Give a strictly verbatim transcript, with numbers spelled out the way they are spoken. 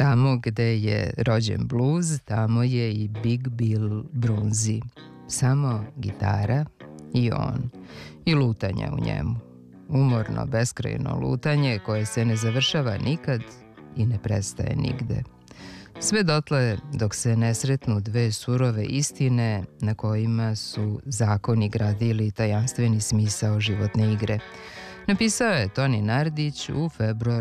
Tamo gde je rođen bluz, tamo je i Big Bill Brunzi. Samo gitara i on. I lutanja u njemu. Umorno, beskrajno lutanje koje se ne završava nikad i ne prestaje nigde. Sve dotle dok se ne sretnu dve surove istine na kojima su zakoni gradili tajanstveni smisao životne igre. Napisao je Toni Nardić u februaru